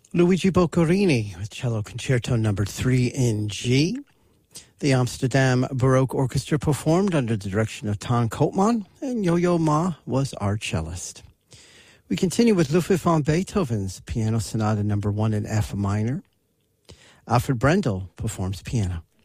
Luigi Boccherini with Cello Concerto No. 3 in G. The Amsterdam Baroque Orchestra performed under the direction of Ton Koopman, and Yo-Yo Ma was our cellist. We continue with Ludwig van Beethoven's Piano Sonata No. 1 in F minor. Alfred Brendel performs piano.